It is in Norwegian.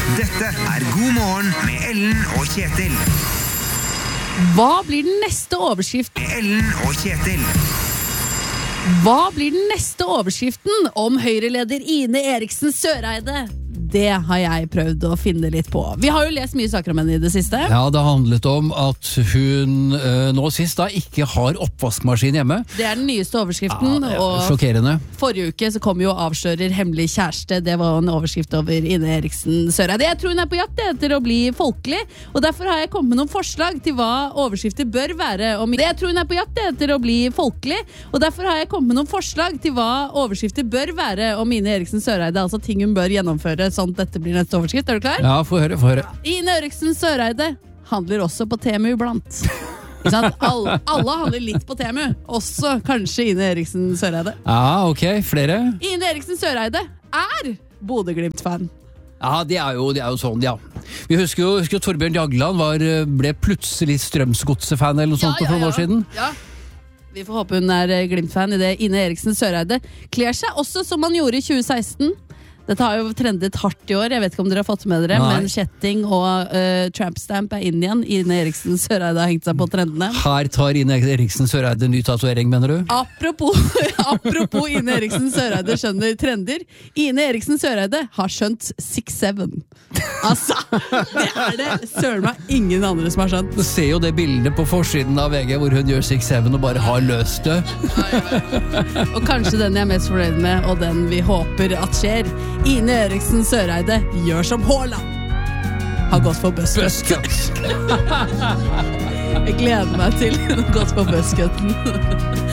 Dette God morgen med Ellen og Kjetil. Hva blir den neste overskriften? Ellen og Kjetil. Hva blir den neste overskriften om Høyre-leder Ine Eriksen Søreide? Det har jeg prøvd å finne litt på. Vi har jo lest mye saker om henne I det siste. Ja, det handlet om at hun nå sist da ikke har oppvaskmaskin hjemme. Det den nyeste overskriften. Ja, og sjokkerende. Forrige uke så kom jo avslører hemmelig kjæreste. Det var en overskrift over Ine Eriksen Søreide. Jeg tror hun på jakt etter å bli folkelig, og derfor har jeg kommet med noen forslag til hva overskrifter bør være om Jeg tror hun på jakt etter å bli folkelig, og derfor har jeg kommet med noen forslag til hva overskrifter bør være om Ine Eriksen Søreide, altså ting hun bør gjennomføre, sånn at dette blir neste overskrift. Du klar? Ja, få høre. Ine Eriksen Søreide handler også på Temu iblant. Alle handler litt på Temu, også kanskje Ine Eriksen Søreide. Ja, ok, flere? Ine Eriksen Søreide Bodø-Glimt-fan. Ja, det er jo sånn, ja. Vi husker jo Torbjørn Jagland ble plutselig Strømsgodset-fan eller noe sånt for noen år siden. Ja. Vi får håpe hun Glimt-fan I det Ine Eriksen Søreide kler seg også som man gjorde I 2016. Dette har jo trendet hardt I år, jeg vet ikke om dere har fått med dere, men kjetting og trampstamp inn igjen. Ine Eriksen Søreide har hengt seg på trendene. Her tar Ine Eriksen Søreide ny tatovering, mener du? Apropos Ine Eriksen Søreide skjønner trender. Ine Eriksen Søreide har skjønt 6-7. Altså, det søren meg ingen andre som har skjønt. Du ser jo det bildet på forsiden av VG hvor hun gjør 6-7 og bare har løst det. Og kanskje den jeg mest fornøyd med, og den vi håper at skjer. Ine Eriksen Søreide gjør som Haaland. Har gått for buzzcut. Jeg gleder meg til å gått for buzzcutten.